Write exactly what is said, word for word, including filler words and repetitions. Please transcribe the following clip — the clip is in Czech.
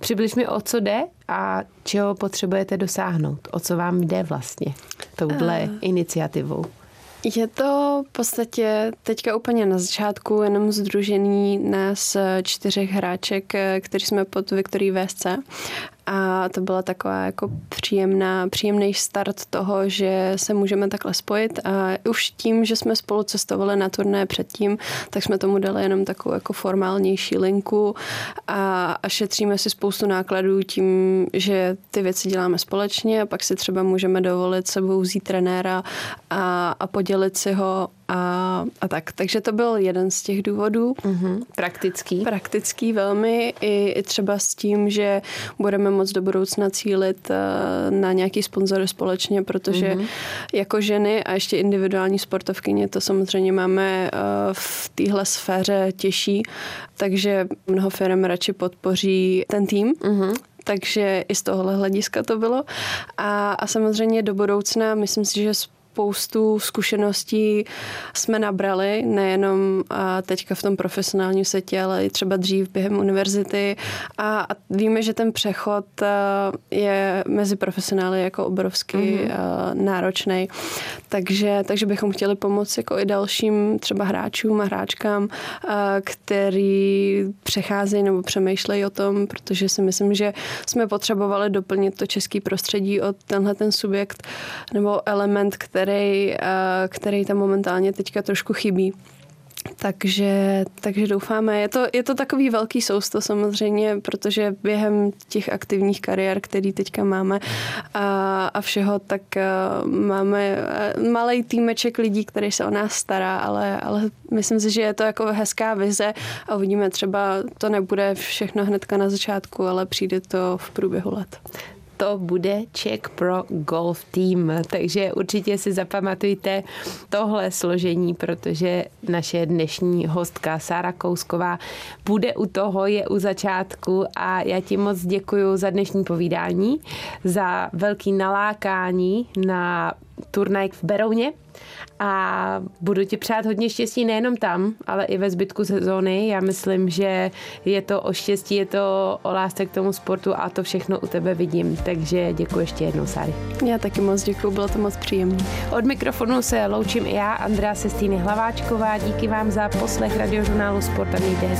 Přibliž mi, o co jde a čeho potřebujete dosáhnout. O co vám jde vlastně touhle uh. iniciativou? Je to v podstatě teďka úplně na začátku jenom sdružení nás čtyřech hráček, kteří jsme pod Viktorií V S C. A to byla taková jako příjemná, příjemný start toho, že se můžeme takhle spojit a už tím, že jsme spolu cestovali na turné předtím, tak jsme tomu dali jenom takovou jako formálnější linku a, a šetříme si spoustu nákladů tím, že ty věci děláme společně a pak si třeba můžeme dovolit sebou vzít trenéra a, a podělit si ho a, a tak. Takže to byl jeden z těch důvodů. Mm-hmm. Praktický. Praktický velmi i, i třeba s tím, že budeme moc do budoucna cílit na nějaký sponzor společně, protože mm-hmm. jako ženy a ještě individuální sportovkyně to samozřejmě máme v téhle sféře těžší, takže mnoho firm radši podpoří ten tým. Mm-hmm. Takže i z tohohle hlediska to bylo. A, a samozřejmě do budoucna, myslím si, že spoustu zkušeností jsme nabrali, nejenom teďka v tom profesionálním světě, ale i třeba dřív během univerzity a, a víme, že ten přechod je mezi profesionály jako obrovsky mm-hmm. náročný. Takže, takže bychom chtěli pomoct jako i dalším třeba hráčům a hráčkám, který přecházejí nebo přemýšlejí o tom, protože si myslím, že jsme potřebovali doplnit to český prostředí o tenhle ten subjekt nebo element, který Který, který tam momentálně teďka trošku chybí. Takže, takže doufáme. Je to, je to takový velký sousto samozřejmě, protože během těch aktivních kariér, který teďka máme a, a všeho, tak máme malej týmeček lidí, který se o nás stará, ale, ale myslím si, že je to jako hezká vize a uvidíme, třeba to nebude všechno hnedka na začátku, ale přijde to v průběhu let. To bude Czech Pro Golf Team, takže určitě si zapamatujte tohle složení, protože naše dnešní hostka Sára Kousková bude u toho, je u začátku a já ti moc děkuju za dnešní povídání, za velký nalákání na turnaj v Berouně a budu ti přát hodně štěstí nejenom tam, ale i ve zbytku sezóny. Já myslím, že je to o štěstí, je to o lásce k tomu sportu a to všechno u tebe vidím. Takže děkuji ještě jednou, Sáry. Já taky moc děkuji, bylo to moc příjemné. Od mikrofonu se loučím i já, Andrea Sestýny Hlaváčková. Díky vám za poslech Radiožurnálu Sport a mějte